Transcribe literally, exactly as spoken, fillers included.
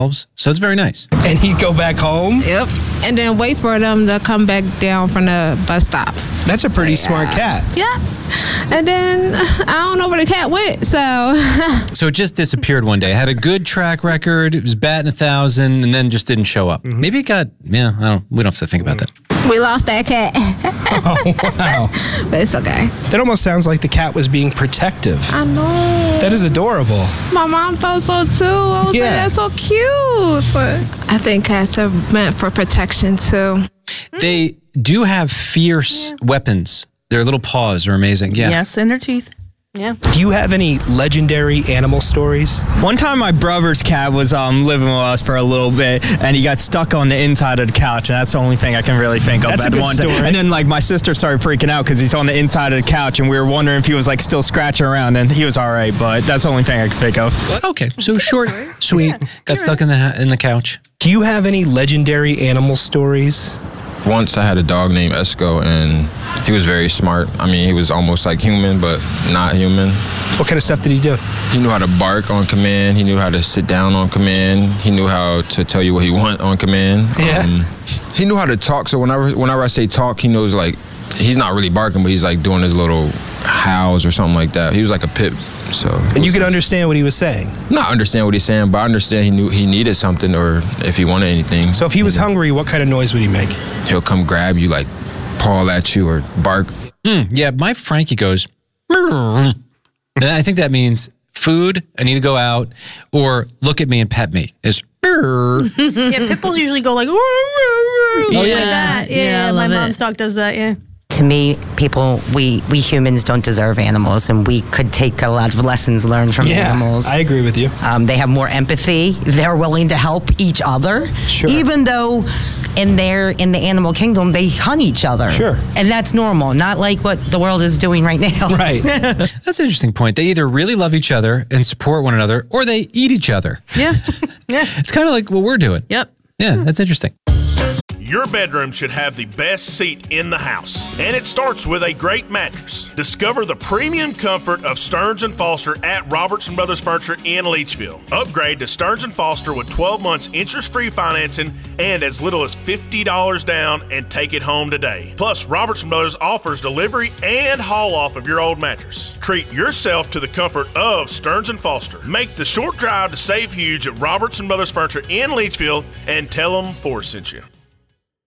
So it's very nice. And he'd go back home? Yep. And then wait for them to come back down from the bus stop. That's a pretty yeah. smart cat. Yeah. And then I don't know where the cat went, so. So it just disappeared one day. Had a good track record. It was batting a thousand, and then just didn't show up. Mm-hmm. Maybe it got, yeah, I don't, we don't have to think about that. We lost that cat. Oh, wow. But it's okay. That almost sounds like the cat was being protective. I know. That is adorable. My mom thought so too. I was yeah. like, that's so cute. I think cats are meant for protection too. They do have fierce yeah. weapons. Their little paws are amazing. Yeah. Yes, and their teeth. Yeah. Do you have any legendary animal stories? One time my brother's cat was um, living with us for a little bit, and he got stuck on the inside of the couch, and that's the only thing I can really think of. That's at a good one story. Time. And then like my sister started freaking out because he's on the inside of the couch, and we were wondering if he was like still scratching around, and he was all right, but that's the only thing I could think of. Okay, so short, sweet, yeah, got stuck right. in the in the couch. Do you have any legendary animal stories? Once I had a dog named Esco, and he was very smart. I mean, he was almost like human, but not human. What kind of stuff did he do? He knew how to bark on command. He knew how to sit down on command. He knew how to tell you what he want on command. Yeah. Um, he knew how to talk, so whenever whenever I say talk, he knows, like, he's not really barking, but he's like doing his little howls or something like that. He was like a pit. So, and you could understand what he was saying? Not understand what he's saying, but I understand he knew he needed something, or if he wanted anything. So if he was hungry, what kind of noise would he make? He'll come grab you, like paw at you or bark. Mm, yeah, my Frankie goes, and I think that means food, I need to go out, or look at me and pet me. Is yeah, pit bulls usually go like, oh, yeah. like that. Yeah, yeah my it. mom's dog does that, yeah. To me, people, we, we humans don't deserve animals, and we could take a lot of lessons learned from yeah, animals. I agree with you. Um, they have more empathy. They're willing to help each other. Sure. Even though in their in the animal kingdom, they hunt each other. Sure. And that's normal, not like what the world is doing right now. Right. That's an interesting point. They either really love each other and support one another, or they eat each other. Yeah. Yeah. It's kind of like what we're doing. Yep. Yeah, that's interesting. Your bedroom should have the best seat in the house, and it starts with a great mattress. Discover the premium comfort of Stearns and Foster at Robertson Brothers Furniture in Leachville. Upgrade to Stearns and Foster with twelve months interest-free financing and as little as fifty dollars down, and take it home today. Plus, Robertson Brothers offers delivery and haul-off of your old mattress. Treat yourself to the comfort of Stearns and Foster. Make the short drive to save huge at Robertson Brothers Furniture in Leachville and tell them Forrest sent you.